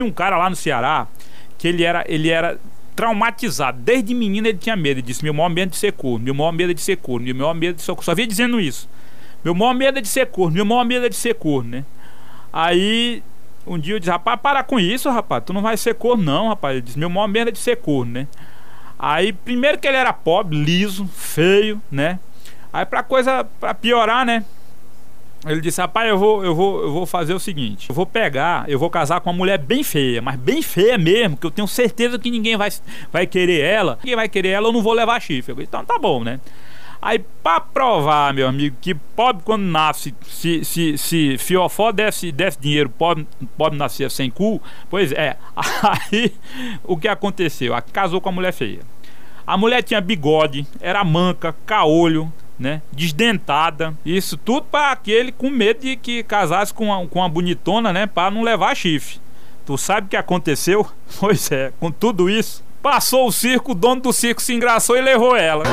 Um cara lá no Ceará que ele era traumatizado. Desde menino ele tinha medo. Ele disse: meu maior medo de ser corno, meu maior medo de ser corno, meu maior medo de ser corno. Só via dizendo isso. Meu maior medo é de ser corno, meu maior medo é de ser corno, né? Aí um dia eu disse: rapaz, para com isso, rapaz, tu não vai ser corno não, rapaz. Ele disse: meu maior medo é de ser corno, né? Aí primeiro que ele era pobre, liso, feio, né? Aí pra piorar, né? Ele disse: rapaz, eu vou fazer o seguinte, eu vou casar com uma mulher bem feia, mas bem feia mesmo, que eu tenho certeza que ninguém vai querer ela. Ninguém vai querer ela, eu não vou levar chifre. Eu disse: então tá bom, né? Aí pra provar, meu amigo, que pobre quando nasce, se fiofó desse dinheiro, pobre nascia sem cu. Pois é, aí o que aconteceu? Casou com a mulher feia. A mulher tinha bigode, era manca, caolho, né, desdentada. Isso tudo para aquele com medo de que casasse com uma bonitona, né, para não levar chifre. Tu sabe o que aconteceu? Pois é, com tudo isso, passou o circo, o dono do circo se engraçou e levou ela.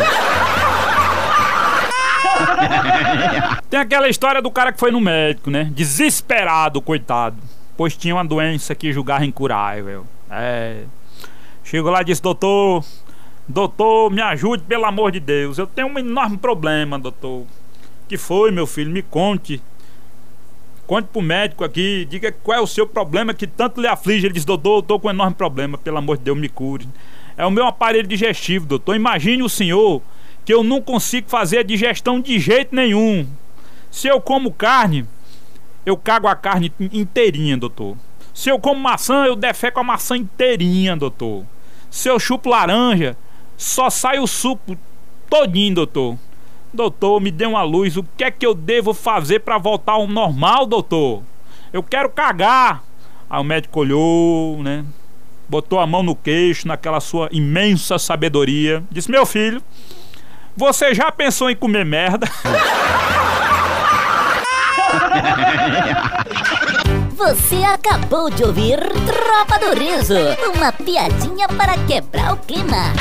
Tem aquela história do cara que foi no médico, né, desesperado, coitado, pois tinha uma doença que julgava incurável. Chegou lá e disse: Doutor, me ajude, pelo amor de Deus. Eu tenho um enorme problema, doutor. Que foi, meu filho? Me conte. Conte pro médico aqui. Diga qual é o seu problema que tanto lhe aflige. Ele disse: doutor, eu tô com um enorme problema. Pelo amor de Deus, me cure. É o meu aparelho digestivo, doutor. Imagine o senhor que eu não consigo fazer a digestão de jeito nenhum. Se eu como carne, eu cago a carne inteirinha, doutor. Se eu como maçã, eu defeco a maçã inteirinha, doutor. Se eu chupo laranja, só sai o suco todinho, doutor. Doutor, me dê uma luz. O que é que eu devo fazer para voltar ao normal, doutor? Eu quero cagar. Aí o médico olhou, né, botou a mão no queixo, naquela sua imensa sabedoria, disse: meu filho, você já pensou em comer merda? Você acabou de ouvir Tropa do Riso, uma piadinha para quebrar o clima.